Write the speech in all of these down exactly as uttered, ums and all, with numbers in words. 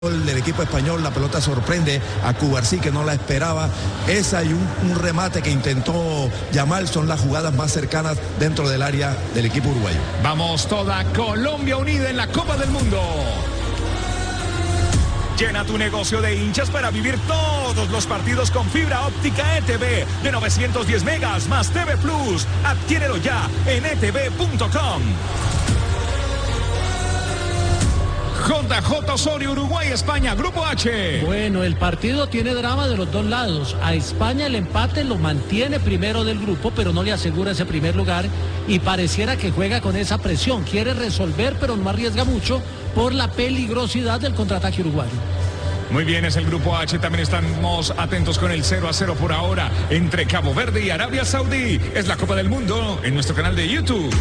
del equipo español, la pelota sorprende a Cubarsí, que no la esperaba. Esa y un, un remate que intentó Yamal son las jugadas más cercanas dentro del área del equipo uruguayo. Vamos toda Colombia unida en la Copa del Mundo. Llena tu negocio de hinchas para vivir todos los partidos con fibra óptica E T V de novecientos diez megas más T V Plus. Adquiérelo ya en e t v punto com. J J Osorio, Uruguay, España, Grupo H. Bueno, el partido tiene drama de los dos lados. A España el empate lo mantiene primero del grupo, pero no le asegura ese primer lugar y pareciera que juega con esa presión. Quiere resolver, pero no arriesga mucho por la peligrosidad del contraataque uruguayo. Muy bien, es el Grupo H. También estamos atentos con el cero a cero por ahora entre Cabo Verde y Arabia Saudí. Es la Copa del Mundo en nuestro canal de YouTube.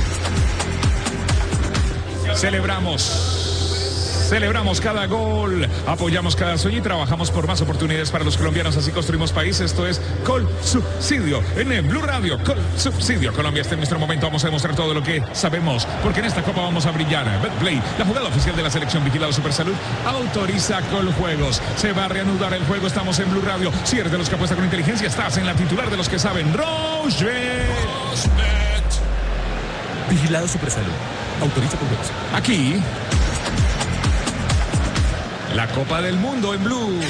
Celebramos. Celebramos cada gol, apoyamos cada sueño y trabajamos por más oportunidades para los colombianos. Así construimos país. Esto es Col Subsidio en el Blue Radio. Col Subsidio. Colombia está en nuestro momento. Vamos a demostrar todo lo que sabemos, porque en esta Copa vamos a brillar. Betplay, la jugada oficial de la selección vigilado Supersalud, autoriza Coljuegos. Se va a reanudar el juego. Estamos en Blue Radio. Si eres de los que apuesta con inteligencia, estás en la titular de los que saben. Rochebet. Vigilado Supersalud. Autoriza Coljuegos. Aquí. La Copa del Mundo en Blue.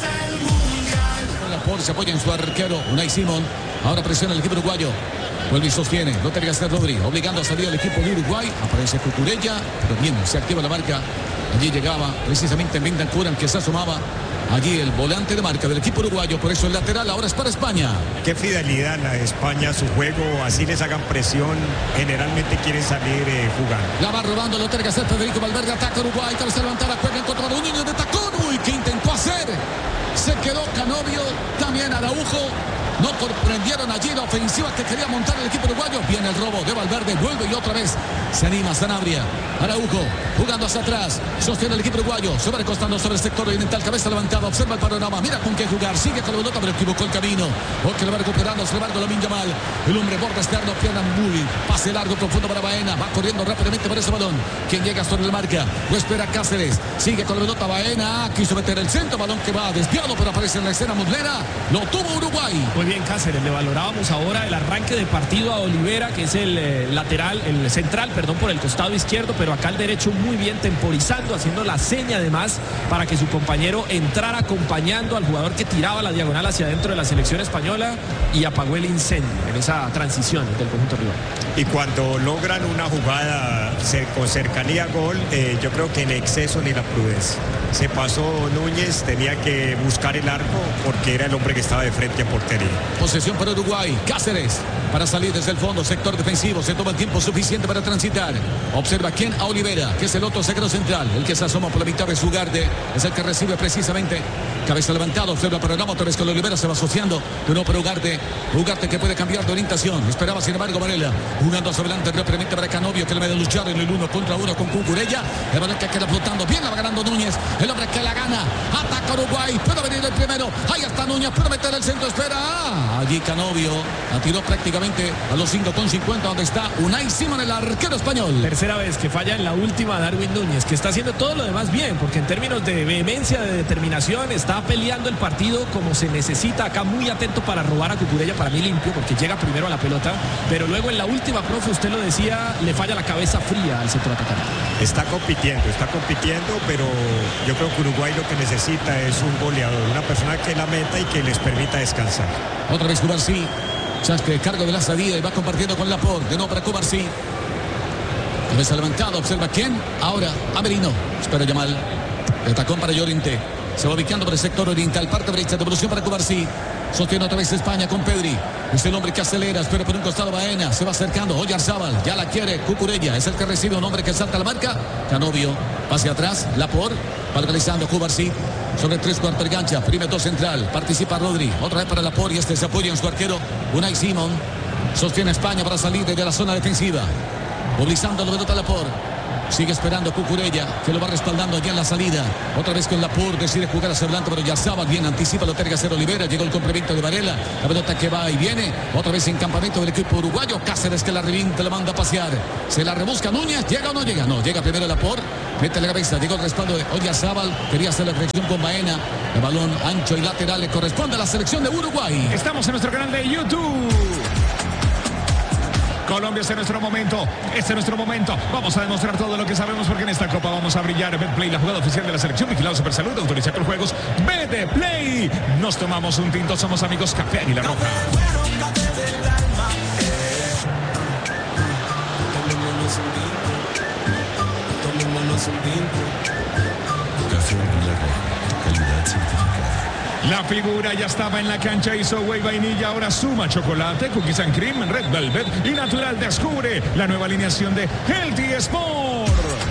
Laporte se apoya en su arquero, Unai Simón. Ahora presiona el equipo uruguayo. Vuelve y sostiene. No tiene que hacer Rodri, obligando a salir al equipo de Uruguay. Aparece Cucurella, pero bien, se activa la marca. Allí llegaba precisamente Bentancur, que se asomaba. Allí el volante de marca del equipo uruguayo, por eso el lateral ahora es para España. Qué fidelidad la de España, su juego, así les hagan presión, generalmente quieren salir eh, jugando. La va robando, lo tiene que hacer Federico Valverde, ataca Uruguay, cabeza levantada, juega en contra de un niño de tacón. Uy, ¿qué intentó hacer? Se quedó Canovio, también Araujo. No comprendieron allí la ofensiva que quería montar el equipo uruguayo. Viene el robo de Valverde, vuelve y otra vez se anima Sanabria. Araujo jugando hacia atrás, sostiene el equipo uruguayo, se va recostando sobre el sector oriental, cabeza levantada, observa el panorama, mira con qué jugar, sigue con la pelota, pero equivocó el camino. Porque lo va recuperando, sin embargo, Lamine Yamal. El hombre borde externo, pierna muy, pase largo, profundo para Baena, va corriendo rápidamente por ese balón. Quien llega sobre la marca, lo espera Cáceres, sigue con la pelota Baena, quiso meter el centro, balón que va desviado, pero aparece en la escena Muslera, lo tuvo Uruguay. Muy bien Cáceres, le valorábamos ahora el arranque de partido a Olivera, que es el eh, lateral, el central, perdón, por el costado izquierdo, pero acá el derecho muy bien temporizando, haciendo la seña además para que su compañero entrara acompañando al jugador que tiraba la diagonal hacia adentro de la selección española y apagó el incendio en esa transición del conjunto rival. Y cuando logran una jugada con cercanía a gol, eh, yo creo que en exceso ni la prudencia. Se pasó Núñez, tenía que buscar el arco porque era el hombre que estaba de frente a portería. Posesión para Uruguay, Cáceres para salir desde el fondo, sector defensivo, se toma el tiempo suficiente para transitar. Observa quién, a Olivera, que es el otro zaguero central, el que se asoma por la mitad de su Ugarte, es el que recibe precisamente. Cabeza levantada, observa el panorama, otra vez con Olivera se va asociando, de nuevo para Ugarte, Ugarte que puede cambiar de orientación, esperaba sin embargo Varela, jugando hacia adelante rápidamente para Canovio, que le va a luchar en el uno contra uno con Cucurella, el balón que queda flotando, bien la va ganando Núñez, el hombre que la gana, ataca Uruguay, puede venir el primero, ahí está Núñez, puede meter el centro, espera, ah, allí Canovio, la tiró prácticamente a los cinco con cincuenta, donde está Unai Simón, el arquero español. Tercera vez que falla en la última Darwin Núñez, que está haciendo todo lo demás bien, porque en términos de vehemencia, de determinación, está peleando el partido como se necesita, acá muy atento para robar a Cucurella, para mí limpio, porque llega primero a la pelota, pero luego en la última, profe, usted lo decía, le falla la cabeza fría al centro atacante. Está compitiendo, está compitiendo, pero yo creo que Uruguay lo que necesita es un goleador, una persona que la meta y que les permita descansar. Otra vez Cubarsí, Chasque, cargo de la salida y va compartiendo con Laporte, de nuevo para Cubarsí. Cabeza levantada, observa quién, ahora Amelino, espera Yamal, el tacón para Llorente. Se va ubicando por el sector oriental, parte derecha, devolución para Cubarsí. Sostiene otra vez España con Pedri. Es el hombre que acelera, espera por un costado Baena. Se va acercando, Oyarzábal, ya la quiere Cucurella. Es el que recibe un hombre que salta la marca. Canovio, pase atrás, Laporte, va realizando Cubarsí. Sobre tres cuartos de cancha, primer central, participa Rodri. Otra vez para Laporte y este se apoya en su arquero, Unai Simón. Sostiene España para salir desde la zona defensiva. Movilizando la pelota Laporte. Sigue esperando Cucurella, que lo va respaldando allá en la salida. Otra vez con Laporte, decide jugar hacia adelante, pero Yarzabal bien anticipa, lo tiene que hacer Olivera. Llegó el complemento de Varela. La pelota que va y viene. Otra vez en campamento del equipo uruguayo. Cáceres que la revienta, la manda a pasear. Se la rebusca Núñez. ¿Llega o no llega? No, llega primero Laporte. Mete la cabeza. Llegó el respaldo de Oyarzabal. Quería hacer la conexión con Baena. El balón ancho y lateral le corresponde a la selección de Uruguay. Estamos en nuestro canal de YouTube. Colombia, este es nuestro momento, este es nuestro momento. Vamos a demostrar todo lo que sabemos porque en esta copa vamos a brillar. Betplay, la jugada oficial de la selección, vigilado Supersalud, autoriza con juegos. Betplay, nos tomamos un tinto, somos amigos, Café Águila Roja. La figura ya estaba en la cancha, hizo Way Vainilla, ahora suma chocolate, cookies and cream, Red Velvet y Natural descubre la nueva alineación de Healthy Sport.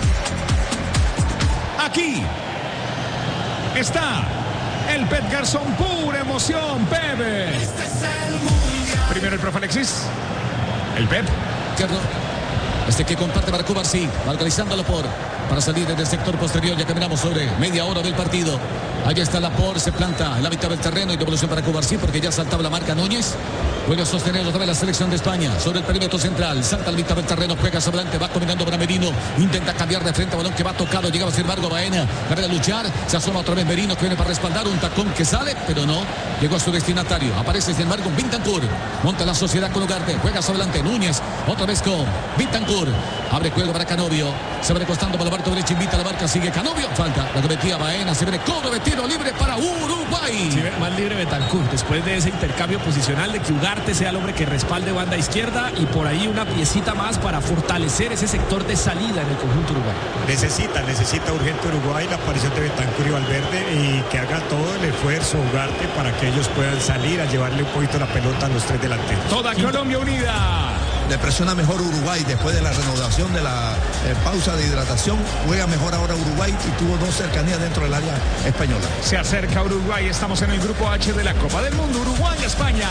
Aquí está el Pep Garzón, pura emoción, Pepe. Primero el profe Alexis, el Pep. Este que comparte para Cubarsí, localizándolo por para salir desde el sector posterior. Ya caminamos sobre media hora del partido. Allí está Laporte, se planta en la mitad del terreno y devolución para Cubarsí porque ya saltaba la marca Núñez. Vuelve a sostener otra vez la selección de España sobre el perímetro central. Salta al mitad del terreno, juega hacia adelante, va combinando para Merino. Intenta cambiar de frente, balón que va tocado. Llegaba sin embargo Baena, para luchar. Se asoma otra vez Merino que viene para respaldar. Un tacón que sale, pero no. Llegó a su destinatario. Aparece sin embargo Bentancur. Monta la sociedad con Ugarte. Juega hacia adelante Núñez. Otra vez con Bentancur. Abre juego para Canovio. Se va recostando por la parte derecha. Invita a la barca. Sigue Canovio. Falta la que metía Baena. Se viene cobro de tiro libre para Uruguay. Sí, más libre Bentancur. Después de ese intercambio posicional de que Ugarte sea el hombre que respalde banda izquierda y por ahí una piecita más para fortalecer ese sector de salida en el conjunto uruguayo. Necesita, necesita urgente Uruguay la aparición de Bentancur y Valverde y que haga todo el esfuerzo Ugarte para que ellos puedan salir a llevarle un poquito la pelota a los tres delanteros. Toda Colombia unida. Le presiona mejor Uruguay después de la renovación de la eh, pausa de hidratación. Juega mejor ahora Uruguay y tuvo dos cercanías dentro del área española. Se acerca Uruguay. Estamos en el grupo H de la Copa del Mundo. Uruguay-España.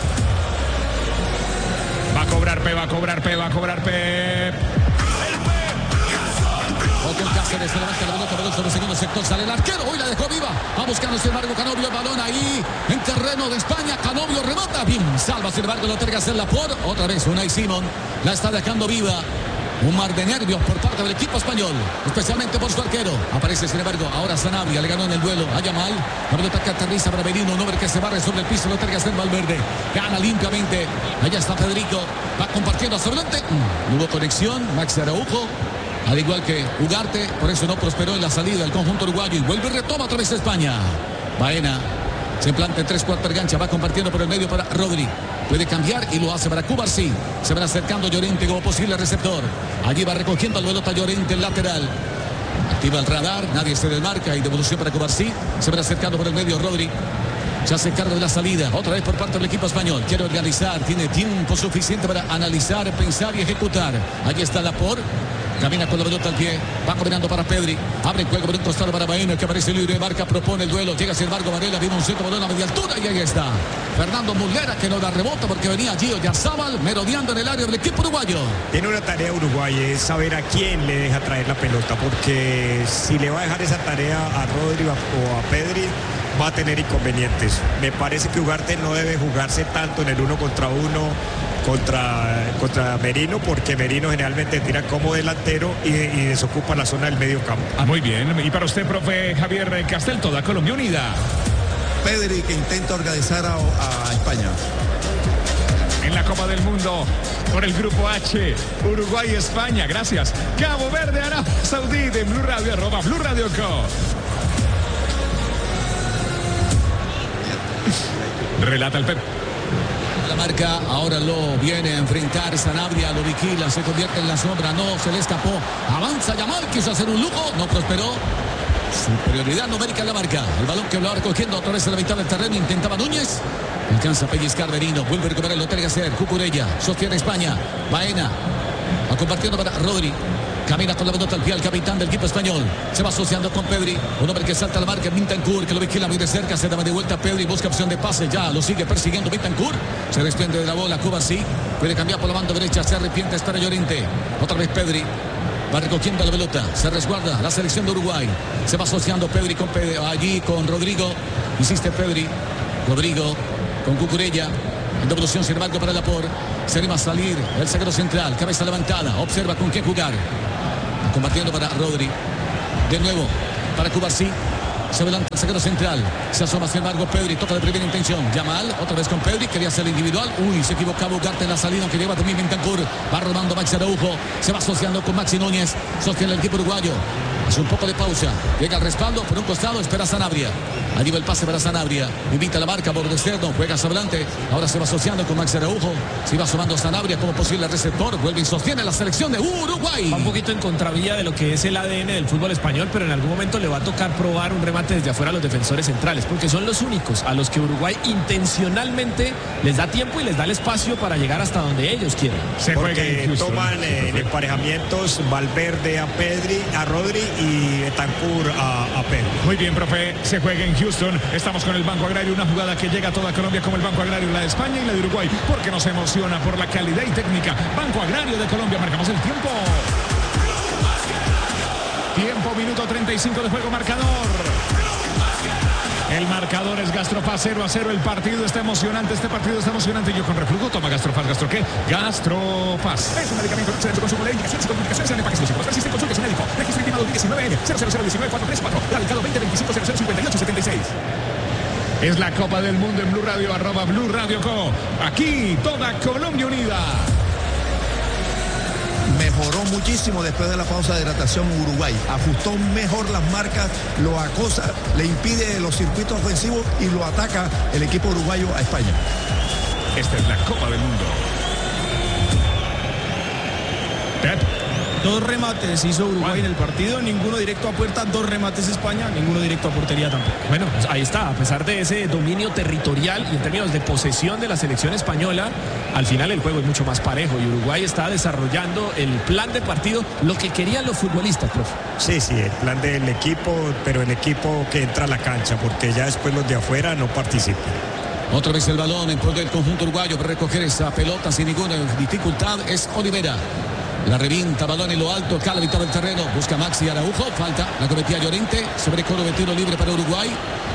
Va a cobrar P, va a cobrar P, va a cobrar P. Otro Cáceres, se levanta la pelota, balón sobre el segundo sector, sale el arquero, hoy la dejó viva, va buscando sin embargo Canovio, el balón ahí en terreno de España, Canovio remata, bien, salva sin embargo, lo tiene que hacer Laporte, otra vez Unai Simón, la está dejando viva. Un mar de nervios por parte del equipo español, especialmente por su arquero. Aparece, sin embargo, ahora Sanabria, le ganó en el duelo a Yamal. La pelota que aterriza para Merino, un hombre que se barre sobre el piso, lo tiene que hacer Valverde. Gana limpiamente. Allá está Federico, va compartiendo hacia adelante. Mm, hubo conexión, Maxi Araujo, al igual que Ugarte, por eso no prosperó en la salida del conjunto uruguayo. Y vuelve y retoma otra vez España. Baena se planta en tres cuartos de cancha, va compartiendo por el medio para Rodri. Puede cambiar y lo hace para Cubarsí. Se van acercando Llorente como posible receptor. Allí va recogiendo al pelota Llorente, el lateral. Activa el radar, nadie se desmarca y devolución para Cubarsí. Se van acercando por el medio Rodri. Se hace cargo de la salida. Otra vez por parte del equipo español. Quiere organizar, tiene tiempo suficiente para analizar, pensar y ejecutar. Allí está Laporte. Camina con la pelota al pie, va combinando para Pedri, abre el juego por un costado para Baena que aparece libre, marca, propone el duelo, llega sin embargo Varela, viene un centro balón a media altura y ahí está Fernando Muslera que no da rebota porque venía Gio Yarzabal merodeando en el área del equipo uruguayo. Tiene una tarea Uruguay, es saber a quién le deja traer la pelota, porque si le va a dejar esa tarea a Rodri o a Pedri, va a tener inconvenientes. Me parece que Ugarte no debe jugarse tanto en el uno contra uno contra, contra Merino, porque Merino generalmente tira como delantero y, y desocupa la zona del medio campo. Ah, muy bien. Y para usted, profe Javier Castel, toda Colombia unida. Pedri que intenta organizar a, a España. En la Copa del Mundo, por el grupo H, Uruguay, España, gracias. Cabo Verde, Arabia Saudí, en Blue Radio, arroba Blue Radio Co. Relata el Pep. La marca ahora lo viene a enfrentar Sanabria, lo vigila, se convierte en la sombra, no, se le escapó, avanza Yamal, quiso hacer un lujo, no prosperó. Superioridad numérica en la marca, el balón que lo va recogiendo otra vez en la mitad del terreno, intentaba Núñez, alcanza a pellizcar Merino, vuelve a recuperar el hotel hacer Cucurella, sostiene España, Baena, va compartiendo para Rodri. Camina con la pelota al pie al capitán del equipo español. Se va asociando con Pedri. Un hombre que salta a la marca, Bentancur, que lo vigila muy de cerca. Se da de vuelta a Pedri, busca opción de pase. Ya lo sigue persiguiendo Bentancur. Se desprende de la bola. Cubarsí puede cambiar por la banda derecha. Se arrepiente, espera Llorente. Otra vez Pedri. Va recogiendo la pelota. Se resguarda la selección de Uruguay. Se va asociando Pedri con Pedri, allí con Rodrigo. Insiste Pedri. Rodrigo con Cucurella. En devolución, sin embargo, para Laporte. Se anima a salir el zaguero central. Cabeza levantada. Observa con qué jugar. Combatiendo para Rodri. De nuevo para Cubarsí. Se adelanta el zaguero central. Se asoma, sin embargo, Pedri. Toca de primera intención. Yamal, otra vez con Pedri. Quería hacer individual. Uy, se equivocaba Ugarte en la salida, que lleva también Bentancur. Va robando Maxi Araujo. Se va asociando con Maxi Núñez. Sostiene el equipo uruguayo. Hace un poco de pausa. Llega al respaldo. Por un costado espera Sanabria. Allí va el pase para Sanabria. Invita la marca por externo. Juega hacia adelante. Ahora se va asociando con Maxi Araujo. Se va sumando Sanabria como posible receptor. Vuelve y sostiene la selección de Uruguay. Va un poquito en contravía de lo que es el A D N del fútbol español, pero en algún momento le va a tocar probar un remate desde afuera a los defensores centrales, porque son los únicos a los que Uruguay intencionalmente les da tiempo y les da el espacio para llegar hasta donde ellos quieren. Se porque toman eh, en emparejamientos Valverde a Pedri, a Rodri y Bentancur a, a Pedri. Muy bien, profe, se juega en Houston. Estamos con el Banco Agrario, una jugada que llega a toda Colombia como el Banco Agrario, la de España y la de Uruguay, porque nos emociona por la calidad y técnica. Banco Agrario de Colombia, marcamos el tiempo. Tiempo, minuto treinta y cinco de juego, marcador. El marcador es Gastrofaz cero a cero. El partido está emocionante, este partido está emocionante. Yo con reflujo, toma Gastrofaz. ¿Gastro qué? Gastrofaz. Es un medicamento de su consumo de indicaciones y complicaciones en el paquete. Existe consulta su médico. Registro intimado diecinueve N cero cero cero diecinueve cuatro tres cuatro. Radicado veinte veinticinco cero cero cincuenta y ocho setenta y seis. Es la Copa del Mundo en Blue Radio, arroba Blue Radio Co. Aquí toda Colombia unida. Mejoró muchísimo después de la pausa de hidratación Uruguay. Ajustó mejor las marcas, lo acosa, le impide los circuitos ofensivos y lo ataca el equipo uruguayo a España. Esta es la Copa del Mundo. Pep. Dos remates hizo Uruguay ¿Cuál? en el partido, ninguno directo a puerta, dos remates España, ninguno directo a portería tampoco. Bueno, pues ahí está, a pesar de ese dominio territorial y en términos de posesión de la selección española, al final el juego es mucho más parejo y Uruguay está desarrollando el plan de partido, lo que querían los futbolistas, profe. Sí, sí, el plan del equipo, pero el equipo que entra a la cancha, porque ya después los de afuera no participan. Otra vez el balón en poder del conjunto uruguayo para recoger esa pelota sin ninguna dificultad. Es Olivera. La revienta, balón en lo alto, acá la mitad del terreno, busca Maxi Araujo, falta, la cometía Llorente, sobre coro de tiro libre para Uruguay.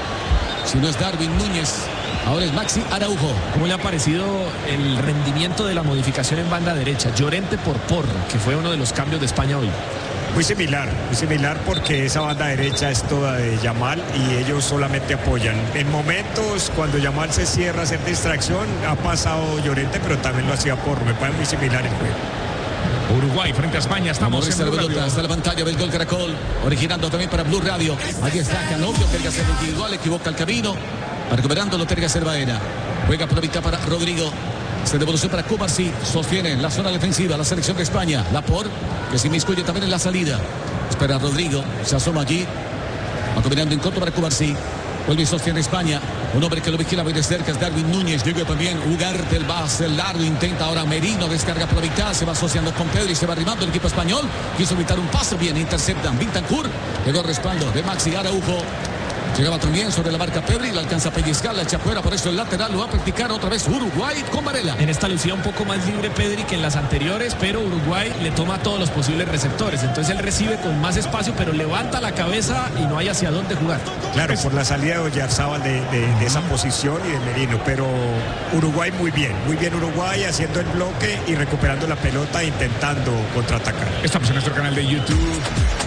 Si no es Darwin Núñez, ahora es Maxi Araujo. ¿Cómo le ha parecido el rendimiento de la modificación en banda derecha? Llorente por Porro, que fue uno de los cambios de España hoy. Muy similar, muy similar porque esa banda derecha es toda de Yamal y ellos solamente apoyan. En momentos cuando Yamal se cierra a hacer distracción, ha pasado Llorente, pero también lo hacía Porro, me parece muy similar el juego. Uruguay frente a España, estamos en Blue Radio. Hasta la pantalla del gol Caracol, originando también para Blue Radio. Aquí está Canovio, Terga hacer individual, equivoca el camino, recuperándolo Terga Cervaera. Juega por la mitad para Rodrigo. Se devolución para Cubarsí, sostiene la zona defensiva, la selección de España. Laporte, que se inmiscuye también en la salida. Espera Rodrigo, se asoma allí. Va combinando en corto para Cubarsí. Vuelve y sostiene España. Un hombre que lo vigila muy de cerca es Darwin Núñez. Llega también Ugarte, el base largo. Intenta ahora Merino, descarga por la mitad. Se va asociando con Pedro y se va arrimando el equipo español. Quiso evitar un pase, bien, interceptan. Bentancur, llegó el respaldo de Maxi Araujo. Llegaba también sobre la marca Pedri, la alcanza a pellizcar, la echa fuera, por eso el lateral lo va a practicar otra vez Uruguay con Varela. En esta lucía un poco más libre Pedri que en las anteriores, pero Uruguay le toma todos los posibles receptores. Entonces él recibe con más espacio, pero levanta la cabeza y no hay hacia dónde jugar. Claro, por la salida de Oyarzábal de, de, de esa posición y de Merino, pero Uruguay muy bien, muy bien Uruguay haciendo el bloque y recuperando la pelota e intentando contraatacar. Estamos en nuestro canal de YouTube.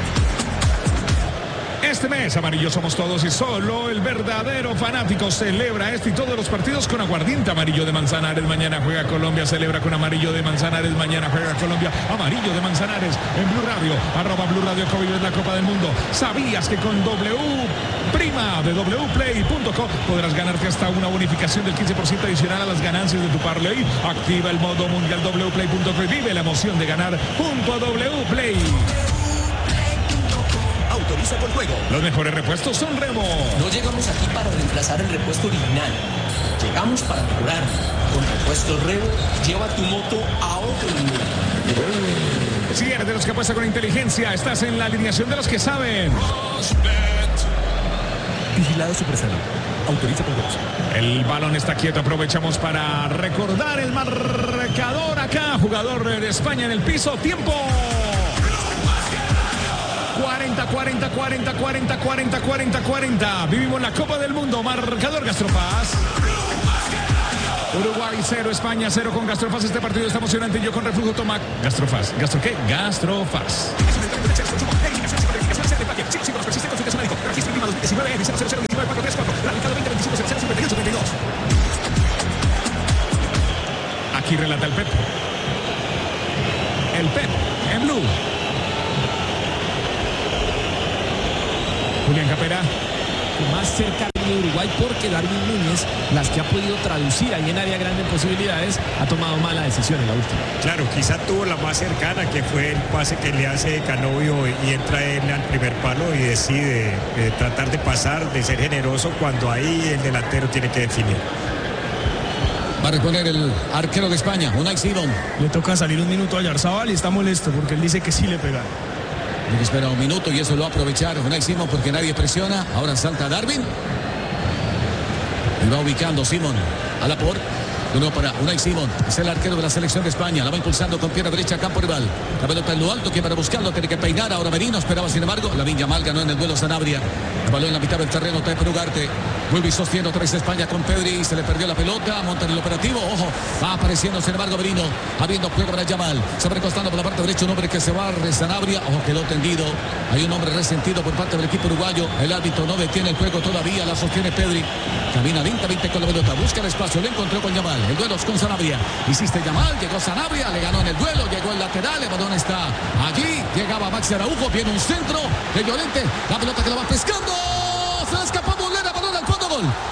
Este mes, amarillo somos todos y solo el verdadero fanático celebra este y todos los partidos con aguardiente amarillo de Manzanares. Mañana juega Colombia, celebra con amarillo de Manzanares. Mañana juega Colombia, amarillo de Manzanares. En Blue Radio, arroba Blue Radio Co. vive la Copa del Mundo. ¿Sabías que con W Prima de w play punto co podrás ganarte hasta una bonificación del quince por ciento adicional a las ganancias de tu parlay? Activa el modo mundial w play punto co y vive la emoción de ganar junto a W Play. Autoriza con juego. Los mejores repuestos son Remo. No llegamos aquí para reemplazar el repuesto original. Llegamos para mejorar. Con repuestos Remo, lleva tu moto a otro nivel. Si eres de los que apuesta con inteligencia, estás en la alineación de los que saben. Vigilado Supersalud. Autoriza con juego. El balón está quieto, aprovechamos para recordar el marcador acá. Jugador de España en el piso, tiempo. cuarenta, cuarenta, cuarenta, cuarenta, cuarenta, cuarenta, cuarenta. Vivimos la Copa del Mundo. Marcador Gastrofaz. Uruguay cero, España cero con Gastrofaz. Este partido está emocionante y yo con reflujo toma Gastrofaz. ¿Gastro qué? Gastrofaz. Aquí relata el Pep. El Pep en Blue. Julián Capera. Más cerca de Uruguay porque Darwin Núñez, las que ha podido traducir ahí en área grande en posibilidades, ha tomado mala decisión en la última. Claro, quizá tuvo la más cercana, que fue el pase que le hace Canovio y entra él al primer palo y decide eh, tratar de pasar, de ser generoso cuando ahí el delantero tiene que definir. Va a reponer el arquero de España, Unai Simón. Le toca salir un minuto a Yarzabal y está molesto porque él dice que sí le pegaron. Tiene que esperar un minuto y eso lo va a aprovechar Unai Simón porque nadie presiona. Ahora salta Darwin. Y va ubicando Simón a la por. De nuevo para Unai Simón. Es el arquero de la selección de España. La va impulsando con pierna derecha a campo rival. La pelota en lo alto que para buscarlo tiene que peinar. Ahora Merino esperaba sin embargo. Lamine Yamal ganó en el duelo Sanabria. El balón en la mitad del terreno. Trae por Ugarte. Vuelve y sostiene otra vez España con Pedri. Se le perdió la pelota. Monta en el operativo. Ojo. Va apareciendo sin embargo Merino. Habiendo juego para Yamal. Se va recostando por la parte derecha. Un hombre que se va a Sanabria. Ojo, quedó tendido. Hay un hombre resentido por parte del equipo uruguayo. El árbitro no detiene el juego todavía. La sostiene Pedri. Camina lentamente con la pelota. Busca el espacio. Le encontró con Yamal. El duelo es con Sanabria. Hiciste Yamal. Llegó Sanabria. Le ganó en el duelo. Llegó el lateral. El balón está allí. Llegaba Maxi Araujo. Viene un centro de Llorente. La pelota que lo va pescando. Se le escapó Molera. Balón al fondo. Gol.